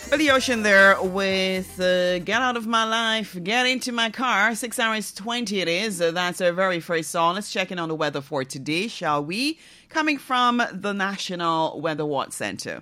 Billy Ocean there with Get Out of My Life, Get Into My Car. 6 hours 20 it is. That's our very first song. Let's check in on the weather for today, shall we? Coming from the National Weather Watch Center.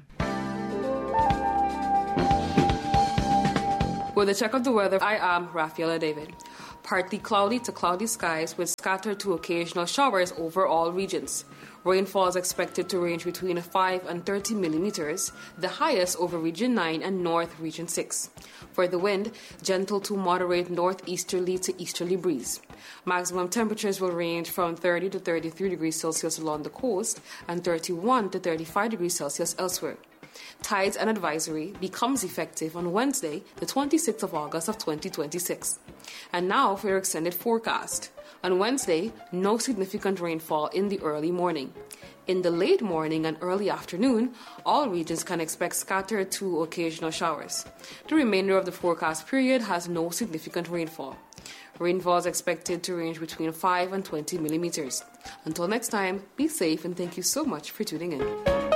With a check of the weather, I am Rafaela David. Partly cloudy to cloudy skies with scattered to occasional showers over all regions. Rainfall is expected to range between 5 and 30 millimeters, the highest over Region 9 and North Region 6. For the wind, gentle to moderate northeasterly to easterly breeze. Maximum temperatures will range from 30 to 33 degrees Celsius along the coast and 31 to 35 degrees Celsius elsewhere. Tides and advisory becomes effective on Wednesday, the 26th of August of 2026. And now for your extended forecast. On Wednesday, no significant rainfall in the early morning. In the late morning and early afternoon, all regions can expect scattered to occasional showers. The remainder of the forecast period has no significant rainfall. Rainfall is expected to range between 5 and 20 millimeters. Until next time, be safe and thank you so much for tuning in.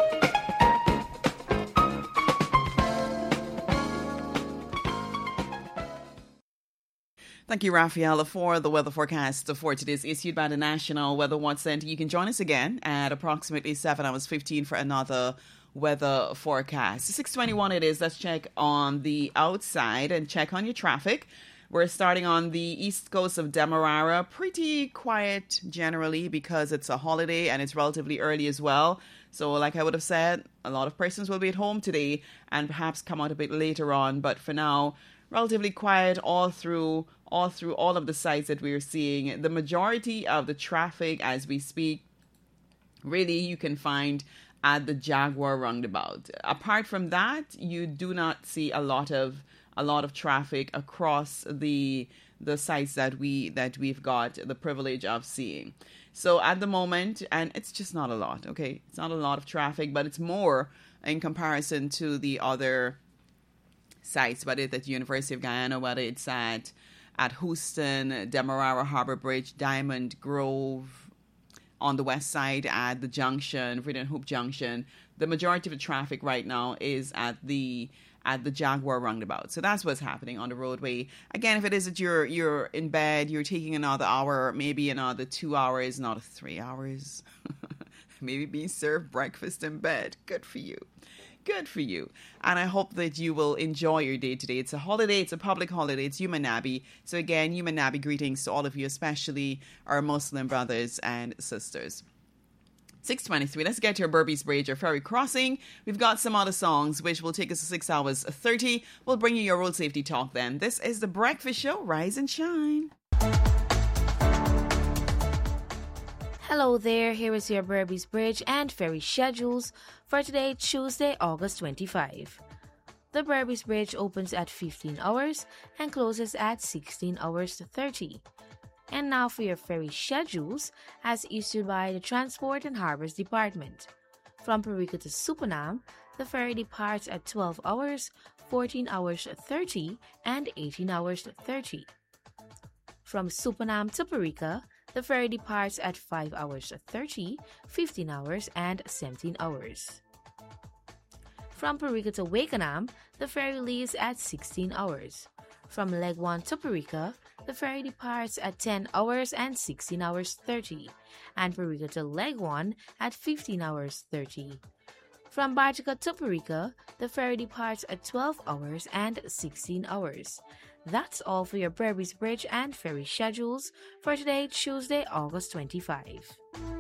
Thank you, Rafaela, for the weather forecast for today's issued by the National Weather Watch Center. You can join us again at approximately 7 hours 15 for another weather forecast. 6:21 it is. Let's check on the outside and check on your traffic. We're starting on the east coast of Demerara. Pretty quiet generally because it's a holiday and it's relatively early as well. So like I would have said, a lot of persons will be at home today and perhaps come out a bit later on. But for now, relatively quiet all through all of the sites that we're seeing. The majority of the traffic as we speak, really you can find at the Jaguar roundabout. Apart from that, you do not see a lot of traffic across the sites that we've got the privilege of seeing. So at the moment, and it's just not a lot, okay? It's not a lot of traffic, but it's more in comparison to the other sites, whether it's at University of Guyana, whether it's at Houston, Demerara Harbor Bridge, Diamond Grove, on the west side at the junction, Freedom Hoop Junction. The majority of the traffic right now is at the Jaguar roundabout. So that's what's happening on the roadway. Again, if it is that you're in bed, you're taking another hour, maybe another 2 hours, another 3 hours, maybe being served breakfast in bed. Good for you. Good for you. And I hope that you will enjoy your day today. It's a holiday. It's a public holiday. It's Yom Nabi. So again, Yom Nabi greetings to all of you, especially our Muslim brothers and sisters. 6:23. Let's get to our Berbice Bridge or ferry crossing. We've got some other songs which will take us to 6 hours 30. We'll bring you your road safety talk then. This is The Breakfast Show. Rise and shine. Hello there, here is your Berbice Bridge and ferry schedules for today, Tuesday, August 25. The Berbice Bridge opens at 15 hours and closes at 16 hours 30. And now for your ferry schedules as issued by the Transport and Harbors Department. From Perica to Supanam, the ferry departs at 12 hours, 14 hours 30, and 18 hours 30. From Supanam to Perica, the ferry departs at 5 hours 30, 15 hours, and 17 hours. From Perica to Wakenham, the ferry leaves at 16 hours. From Legwan to Perica, the ferry departs at 10 hours and 16 hours 30, and Perica to Legwan at 15 hours 30. From Bartica to Perica, the ferry departs at 12 hours and 16 hours. That's all for your Berbice Bridge and ferry schedules for today, Tuesday, August 25.